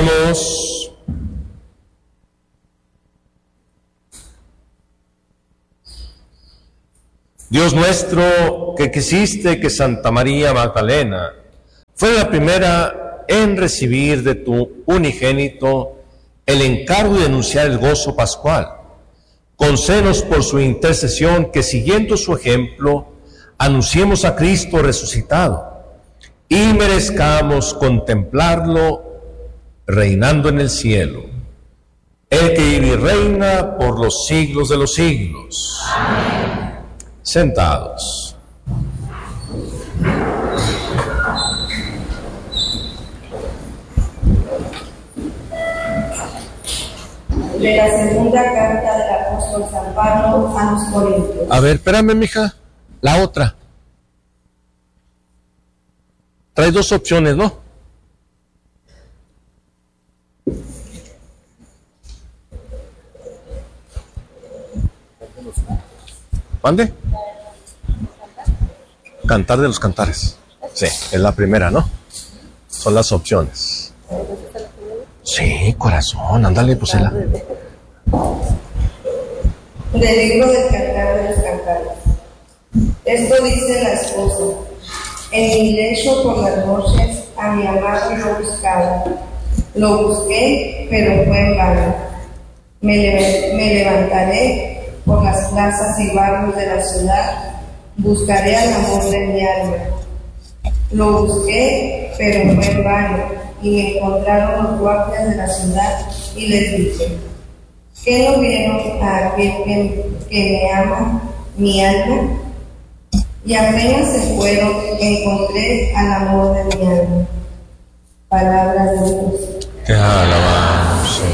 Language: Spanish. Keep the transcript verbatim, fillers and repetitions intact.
Oremos. Dios nuestro, que quisiste que Santa María Magdalena fuera la primera en recibir de tu unigénito el encargo de anunciar el gozo pascual, concédenos por su intercesión que, siguiendo su ejemplo, anunciemos a Cristo resucitado y merezcamos contemplarlo reinando en el cielo, el que vive y reina por los siglos de los siglos. Amén. Sentados. De la segunda carta del apóstol San Pablo a los Corintios. A ver, espérame, mija. La otra. Trae dos opciones, ¿no? ¿Mande? Cantar de los cantares. Sí, es la primera, ¿no? Son las opciones. Sí, corazón, ándale, pues la... Del libro del Cantar de los Cantares. Esto dice la esposa: en mi lecho por las noches a mi amado lo buscaba. Lo busqué, pero fue en vano. Me, le me levantaré por las plazas y barrios de la ciudad. Buscaré al amor de mi alma. Lo busqué, pero fue en vano, y me encontraron los guardias de la ciudad, y les dije: ¿qué no vieron a aquel que, que me ama, mi alma? Y apenas se fueron, encontré al amor de mi alma. Palabra de Dios. Te alabamos.